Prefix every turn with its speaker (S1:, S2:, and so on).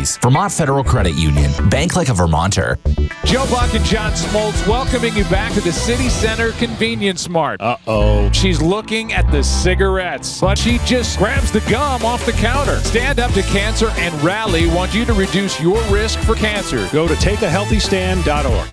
S1: opportunities. Vermont Federal Credit Union. Bank like a Vermonter.
S2: Joe Buck and John Smoltz welcoming you back to the City Center Convenience Mart.
S3: Uh-oh.
S2: She's looking at the cigarettes, but she just grabs the gum off the counter. Stand Up to Cancer and Rally want you to reduce your risk for cancer.
S3: Go to takeahealthystand.org.